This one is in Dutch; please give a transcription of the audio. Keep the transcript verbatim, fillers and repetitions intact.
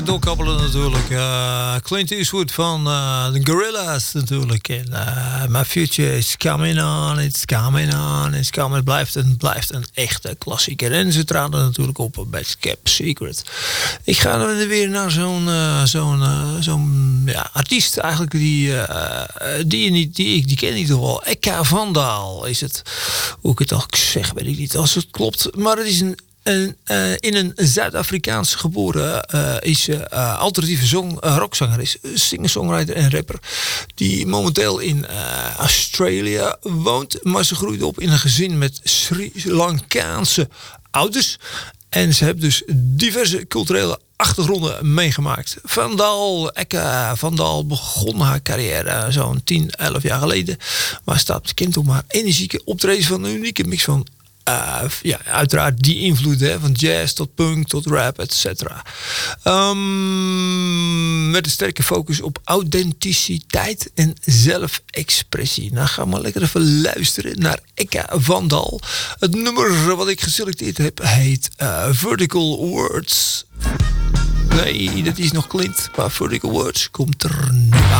Doorkabbelen natuurlijk. Uh, Clint Eastwood van uh, de Gorillaz natuurlijk. En uh, My Future is coming on, it's coming on, it's coming. Het blijft een, blijft een echte klassieker. En ze traden natuurlijk op bij Kept Secret. Ik ga dan weer naar zo'n, uh, zo'n, uh, zo'n ja, artiest eigenlijk die, uh, die, je niet, die ik die ken niet toch wel. Eka Vandaal is het. Hoe ik het al zeg, weet ik niet als het klopt. Maar het is een En, uh, in een Zuid-Afrikaans geboren uh, is uh, uh, alternatieve zong, uh, rockzanger, is singer-songwriter en rapper. Die momenteel in uh, Australië woont. Maar ze groeide op in een gezin met Sri Lankaanse ouders. En ze heeft dus diverse culturele achtergronden meegemaakt. Vandaal, Eka Vandaal begon haar carrière zo'n tien, elf jaar geleden. Maar staat bekend om haar energieke optreden van een unieke mix van Uh, ja, uiteraard die invloeden, van jazz tot punk tot rap, et cetera. Um, met een sterke focus op authenticiteit en zelfexpressie. Nou, ga maar lekker even luisteren naar Eka Vandaal. Het nummer wat ik geselecteerd heb heet uh, Vertical Words. Nee, dat is nog Clint, maar Vertical Words komt er nu aan.